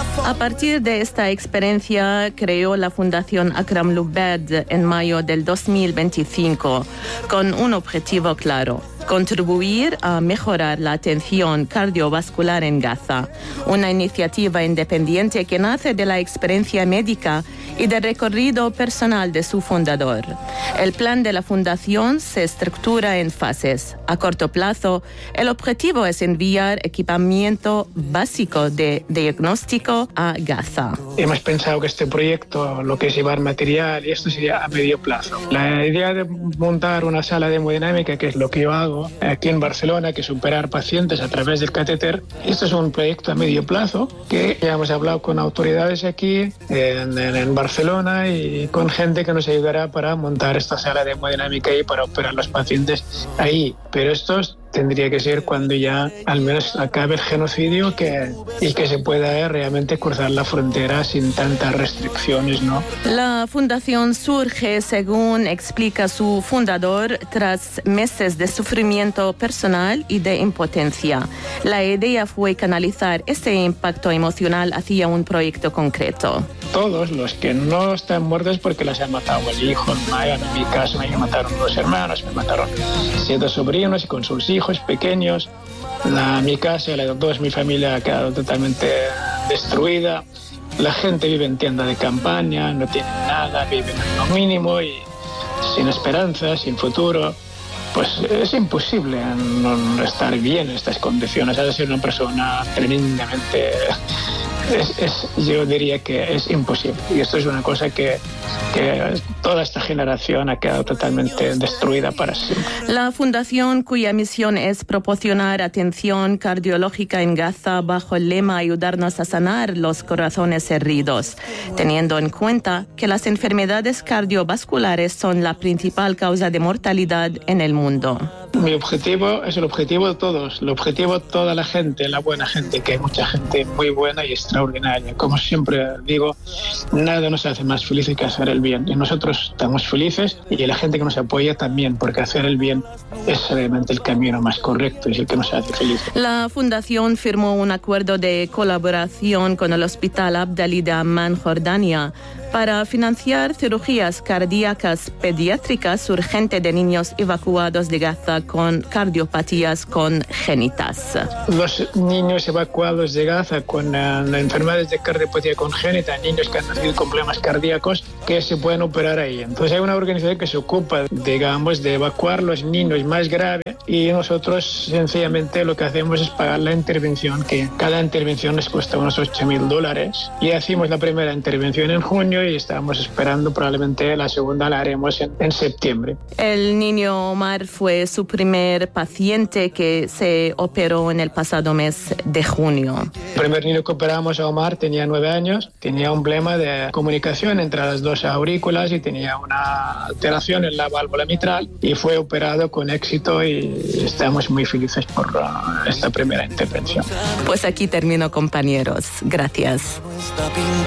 A partir de esta experiencia, creó la Fundación Akram Lubed en mayo del 2025 con un objetivo claro: contribuir a mejorar la atención cardiovascular en Gaza, una iniciativa independiente que nace de la experiencia médica y del recorrido personal de su fundador. El plan de la fundación se estructura en fases. A corto plazo, el objetivo es enviar equipamiento básico de diagnóstico a Gaza. Hemos pensado que este proyecto, lo que es llevar material, y esto sería a medio plazo. La idea de montar una sala de hemodinámica, que es lo que yo hago aquí en Barcelona, que es operar pacientes a través del catéter, esto es un proyecto a medio plazo que ya hemos hablado con autoridades aquí en Barcelona y con gente que nos ayudará para montar esta sala de hemodinámica y para operar los pacientes ahí. Pero esto tendría que ser cuando ya al menos acabe el genocidio y que se pueda realmente cruzar la frontera sin tantas restricciones, ¿no? La fundación surge, según explica su fundador, tras meses de sufrimiento personal y de impotencia. La idea fue canalizar este impacto emocional hacia un proyecto concreto. Todos los que no están muertos porque les han matado el hijo, en mi caso me mataron 2 hermanos, me mataron 7 sobrinos y con sus hijos pequeños. Mi casa, la de toda mi familia ha quedado totalmente destruida. La gente vive en tienda de campaña, no tienen nada, viven en lo mínimo y sin esperanza, sin futuro. Pues es imposible no estar bien en estas condiciones. Ha de ser una persona tremendamente... yo diría que es imposible. Y esto es una cosa que toda esta generación ha quedado totalmente destruida para siempre. La fundación, cuya misión es proporcionar atención cardiológica en Gaza bajo el lema ayudarnos a sanar los corazones heridos, teniendo en cuenta que las enfermedades cardiovasculares son la principal causa de mortalidad en el mundo. Mi objetivo es el objetivo de todos, el objetivo de toda la gente, la buena gente, que hay mucha gente muy buena y extraordinaria. Como siempre digo, nada nos hace más felices que hacer el bien. Y nosotros estamos felices y la gente que nos apoya también, porque hacer el bien es realmente el camino más correcto y es el que nos hace felices. La fundación firmó un acuerdo de colaboración con el Hospital Abdali de Amman, Jordania, para financiar cirugías cardíacas pediátricas urgentes de niños evacuados de Gaza con cardiopatías congénitas. Los niños evacuados de Gaza con enfermedades de cardiopatía congénita, niños que han nacido con problemas cardíacos, que se pueden operar ahí. Entonces hay una organización que se ocupa, digamos, de evacuar los niños más graves y nosotros sencillamente lo que hacemos es pagar la intervención, que cada intervención les cuesta unos $8,000 y hacemos la primera intervención en junio y estamos esperando probablemente la segunda la haremos en septiembre. El niño Omar fue su primer paciente que se operó en el pasado mes de junio. El primer niño que operamos a Omar tenía 9 años, tenía un problema de comunicación entre las 2 aurículas y tenía una alteración en la válvula mitral y fue operado con éxito y estamos muy felices por esta primera intervención. Pues aquí termino, compañeros. Gracias.